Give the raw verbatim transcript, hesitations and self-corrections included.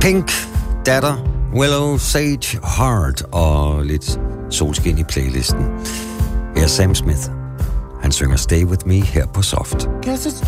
Pink, Datter, Willow, Sage, Heart og lidt solskin i playlisten. Her er Sam Smith. Han synger Stay With Me her på Soft.